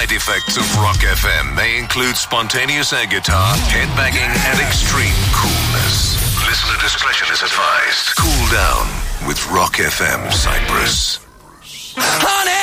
side effects of Rock FM may include spontaneous air guitar, headbanging, and extreme coolness. Listener discretion is advised. Cool down with Rock FM Cyprus. Honey!